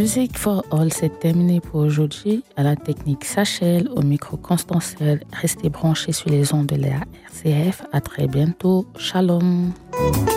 Music for All, c'est terminé pour aujourd'hui. À la technique Sachel, au micro Constanciel. Restez branchés sur les ondes de la RCF. À très bientôt. Shalom.